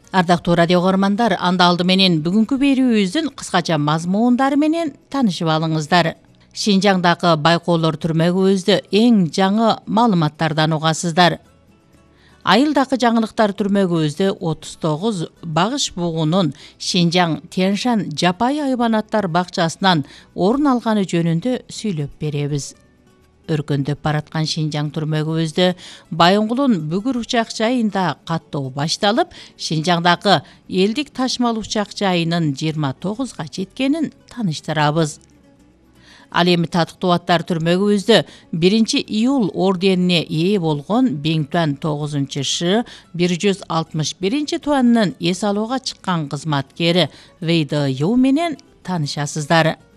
Ардактуу радио көрмандар, анда алды менен бүгүнкү берүүбүздүн кыскача мазмундары менен таанышып алыңыздар. Шинжаңдагы байкоолор түрмөгүбүздө эң жаңы маалыматтардан угасыздар. Айылдагы жаңылыктар түрмөгүбүздө 39 багыш бугунун Шинжаң Тяньшань жапайы айбанаттар бакчасынан орун алганы жөнүндө сүйлөп беребиз. Өркөндөп бараткан Шинжаң түрмөгүбүздө Байоңгулдун Бүгүр учак жайында каттоо башталып, Шинжаңдагы элдик ташмал учак жайынын 29га жеткенин тааныштырабыз. Ал эми татыктуу аттар түрмөгүбүздө 1-июль орденине ээ болгон Биңтуан 9-Ш 161 туанынын эс алууга чыккан кызматкери Вейде Ю менен таанышасыздар.